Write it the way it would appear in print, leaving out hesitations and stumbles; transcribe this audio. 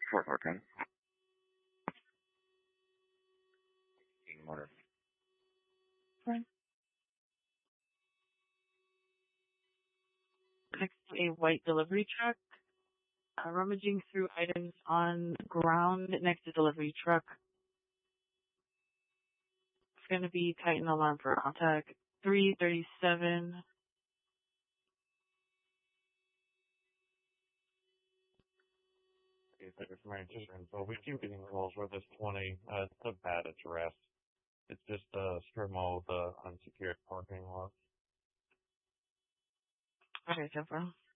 410. Motor. Right. Next to a white delivery truck, rummaging through items on the ground next to delivery truck. It's going to be Titan alarm for contact 337. So we keep getting calls where there's 20. It's a bad address. It's just a strip mall of the unsecured parking lot. Okay, so far.